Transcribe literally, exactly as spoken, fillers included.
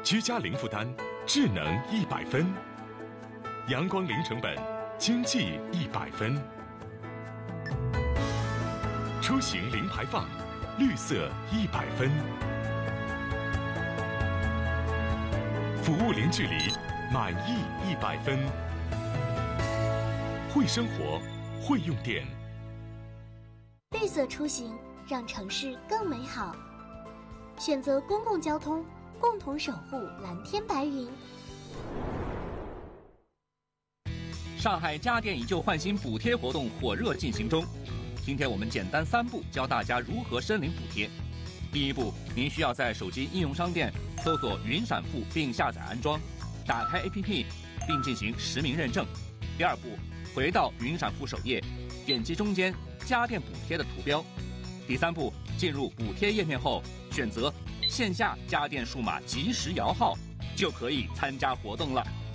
居家零负担，智能一百分；阳光零成本，经济一百分；出行零排放，绿色一百分；服务零距离，满意一百分。会生活，会用电。 绿色出行，让城市更美好。选择公共交通，共同守护蓝天白云。 上海家电以旧换新补贴活动火热进行中。今天我们简单三步教大家如何申领补贴。第一步，您需要在手机应用商店搜索云闪付并下载安装，打开 A P P 并进行实名认证。第二步，回到云闪付首页，点击中间家电补贴的图标。第三步，进入补贴页面后，选择线下家电数码即时摇号，就可以参加活动了。